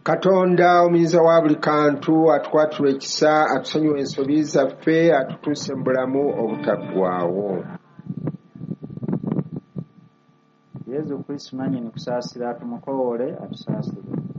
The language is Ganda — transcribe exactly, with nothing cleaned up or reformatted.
Katonda omuyiza wa buli kantu atukwatula ekisa atusonyiwa ensobi zaffe atutuuse mu bulamu obutaggwaawo. Yesu Kristo nannyini kusaasira tumukoowole atusaasire.